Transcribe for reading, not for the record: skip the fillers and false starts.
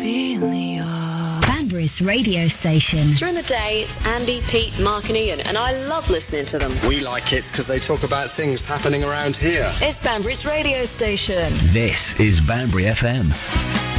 Banbury's radio station. During the day, it's Andy, Pete, Mark and Ian, and I love listening to them. We like it because they talk about things happening around here. It's Banbury's radio station. This is Banbury FM.